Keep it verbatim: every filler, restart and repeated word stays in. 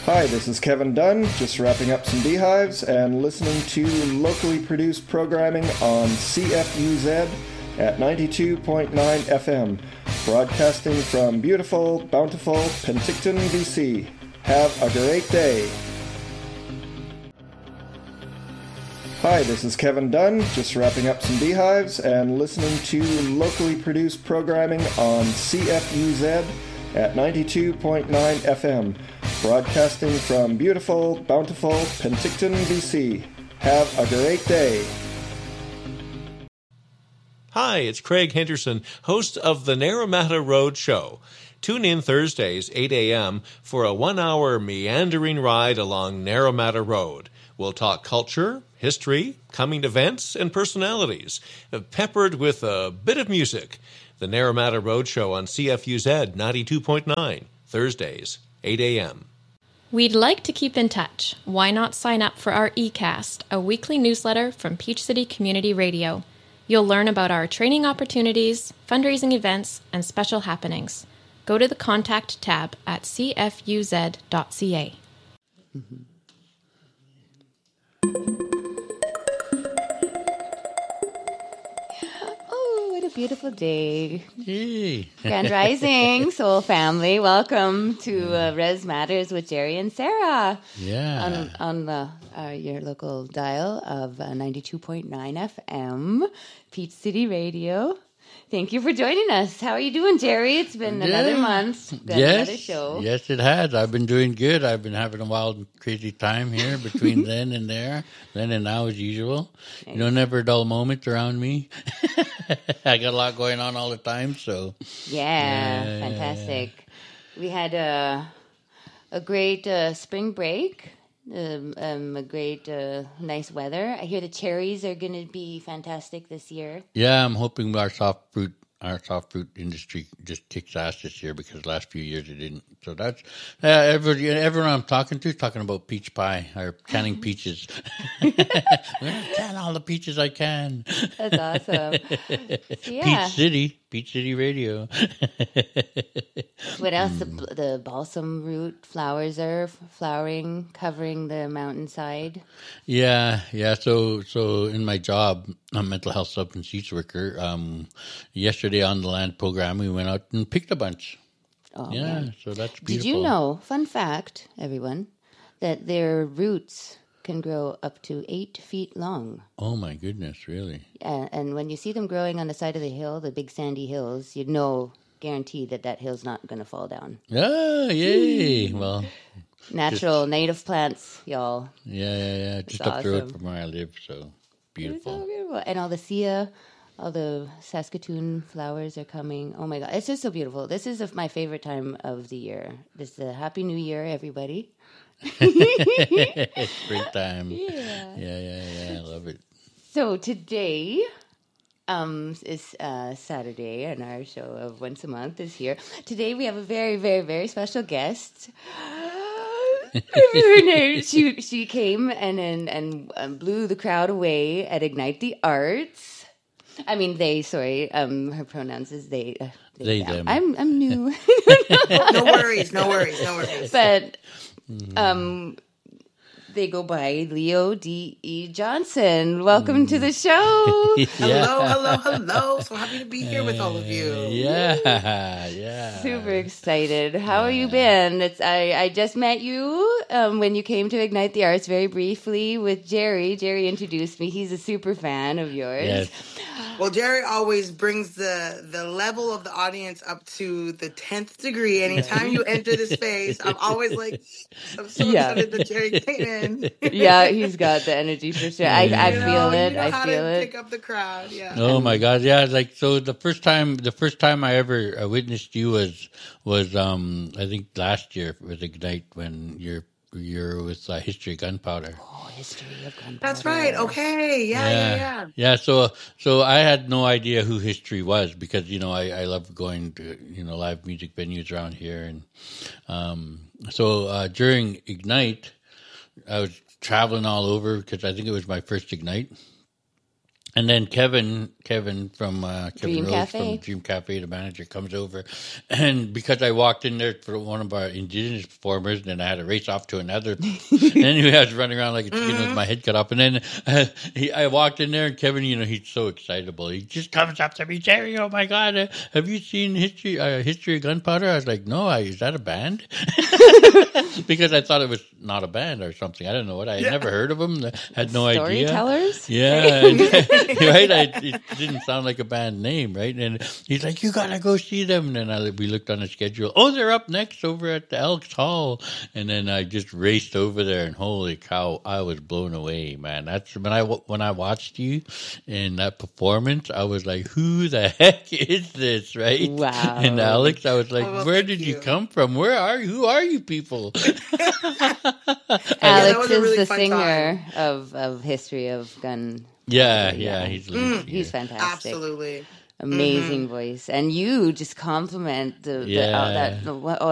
Hi, this is Kevin Dunn, just wrapping up some beehives and listening to locally produced programming on C F U Z at ninety-two point nine F M, broadcasting from beautiful, bountiful Penticton, B C. Have a great day. Hi, this is Kevin Dunn, just wrapping up some beehives and listening to locally produced programming on C F U Z at ninety-two point nine F M, broadcasting from beautiful, bountiful Penticton, B C. Have a great day. Hi, it's Craig Henderson, host of the Naramata Road Show. Tune in Thursdays, eight a.m., for a one-hour meandering ride along Naramata Road. We'll talk culture, history, coming events, and personalities, peppered with a bit of music. The Naramata Road Show on C F U Z ninety-two point nine, Thursdays, eight a.m. We'd like to keep in touch. Why not sign up for our eCast, a weekly newsletter from Peach City Community Radio? You'll learn about our training opportunities, fundraising events, and special happenings. Go to the Contact tab at c f u z dot c a. Mm-hmm. Beautiful day. Yay. Grand Rising, Soul Family. Welcome to uh, Res Matters with Jerry and Sarah. Yeah. On, on the, uh, your local dial of uh, ninety-two point nine F M, Peach City Radio. Thank you for joining us. How are you doing, Jerry? It's been yeah. another month. Been yes. Another show. Yes, it has. I've been doing good. I've been having a wild, crazy time here between then and there, then and now as usual. Thanks. You know, never a dull moment around me. I got a lot going on all the time, so. Yeah, uh, fantastic. We had a, a great uh, spring break. Um, um, a great, uh, nice weather. I hear the cherries are going to be fantastic this year. Yeah, I'm hoping our soft fruit, our soft fruit industry just kicks ass this year because the last few years it didn't. So that's uh, everybody, everyone I'm talking to is talking about peach pie or canning peaches. I'm gonna can all the peaches I can. That's awesome. So, yeah. Peach City, Peach City Radio. What else? The, the balsam root flowers are flowering, covering the mountainside. Yeah, yeah. So, so in my job, I'm a mental health substance use worker. Um, yesterday on the land program, we went out and picked a bunch. Oh, yeah, man. So that's beautiful. Did you know, fun fact, everyone, that their roots can grow up to eight feet long? Oh, my goodness, really? Uh, and when you see them growing on the side of the hill, the big sandy hills, you know, guaranteed that that hill's not going to fall down. Oh, yay. Well, natural, just, native plants, y'all. Yeah, yeah, yeah. Just it's up awesome. the road from where I live, so beautiful. It's so beautiful. And all the Sia, all the Saskatoon flowers are coming. Oh, my God. It's just so beautiful. This is my favorite time of the year. This is a Happy New Year, everybody. Springtime. Yeah. Yeah, yeah, yeah. I love it. So today um, is uh, Saturday, and our show of once a month is here. Today we have a very, very, very special guest. Her name, she she came and and, and um, blew the crowd away at Ignite the Arts. I mean, they. Sorry, um, her pronouns is they. Uh, they, they them. I'm I'm new. No worries, no worries, no worries. But um, they go by Leo D. E. Johnson. Welcome mm. to the show. Yeah. Hello, hello, hello. So happy to be here with all of you. Yeah, yeah. Super excited. How yeah. have you been? It's I, I just met you um, when you came to Ignite the Arts very briefly with Jerry. Jerry introduced me. He's a super fan of yours. Yes. Well, Jerry always brings the, the level of the audience up to the tenth degree. Anytime you enter the space, I'm always like, I'm so yeah. excited that Jerry came in. Yeah, he's got the energy for sure. I, I you know, feel it. You know I how feel to it. Pick up the crowd. Yeah. Oh my God! Yeah, like so. The first time, the first time I ever uh, witnessed you was was um I think last year with Ignite when you're you're with uh, History of Gunpowder. Oh, History of Gunpowder. That's right. Okay. Yeah, yeah, yeah, yeah. Yeah. So so I had no idea who History was because you know I, I love going to you know live music venues around here and um so uh, during Ignite I was traveling all over because I think it was my first Ignite. And then Kevin Kevin from uh, Kevin Dream Rose Cafe. from Dream Cafe, the manager, comes over, and because I walked in there for one of our Indigenous performers, and then I had to race off to another, and anyway, I was running around like a chicken with my head cut off, and then uh, he, I walked in there, and Kevin, you know, he's so excitable. He just comes up to me, Jerry, oh my God, uh, have you seen History uh, History of Gunpowder? I was like, no, I, is that a band? Because I thought it was not a band or something. I don't know what. I had Yeah. never heard of them. Had no idea. Storytellers? Yeah, and, right. I, it didn't sound like a band name, right? And he's like, "You gotta go see them." And then I, we looked on the schedule. Oh, they're up next over at the Elks Hall. And then I just raced over there, and holy cow, I was blown away, man. That's when I when I watched you in that performance. I was like, "Who the heck is this?" Right? Wow. And Alex, I was like, Oh, well, "Where thank did you you. come from? Where are you? Who are you people?" that Alex was a is really the fun singer of, of History of Gun. Yeah, Yeah. yeah, he's lead He's singer. fantastic. Absolutely. Amazing voice. And you just compliment the, the, Yeah. uh, that, the, oh,